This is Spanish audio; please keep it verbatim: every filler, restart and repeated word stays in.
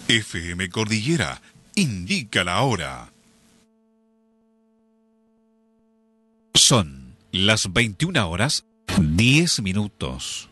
F M Cordillera indica la hora. Son las veintiuna horas diez minutos.